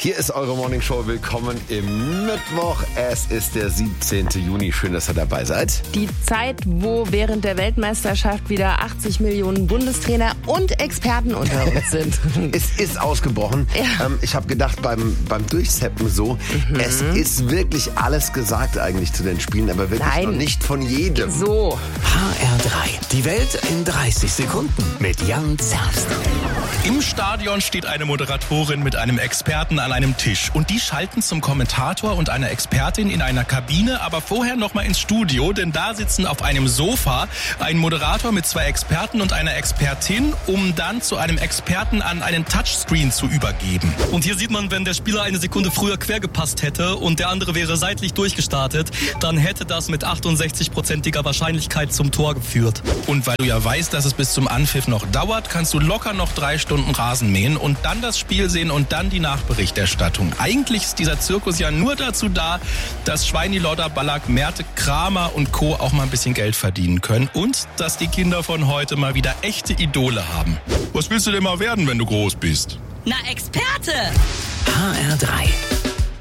Hier ist eure Morning Show. Willkommen im Mittwoch. Es ist der 17. Juni. Schön, dass ihr dabei seid. Die Zeit, wo während der Weltmeisterschaft wieder 80 Millionen Bundestrainer und Experten unter uns sind. Es ist ausgebrochen. Ja. Ich habe gedacht beim Durchseppen so, es ist wirklich alles gesagt eigentlich zu den Spielen, aber wirklich noch nicht von jedem. So. HR3. Die Welt in 30 Sekunden mit Jan Zerbst. Im Stadion steht eine Moderatorin mit einem Experten an einem Tisch und die schalten zum Kommentator und einer Expertin in einer Kabine, aber vorher noch mal ins Studio, denn da sitzen auf einem Sofa ein Moderator mit 2 Experten und einer Expertin, um dann zu einem Experten an einen Touchscreen zu übergeben. Und hier sieht man, wenn der Spieler eine Sekunde früher quer gepasst hätte und der andere wäre seitlich durchgestartet, dann hätte das mit 68%iger Wahrscheinlichkeit zum Tor geführt. Und weil du ja weißt, dass es bis zum Anpfiff noch dauert, kannst du locker noch 3 Stunden Rasen mähen und dann das Spiel sehen und dann die Nachberichterstattung. Eigentlich ist dieser Zirkus ja nur dazu da, dass Schweini, Lodder, Ballack, Merte, Kramer und Co. auch mal ein bisschen Geld verdienen können und dass die Kinder von heute mal wieder echte Idole haben. Was willst du denn mal werden, wenn du groß bist? Na, Experte! HR3.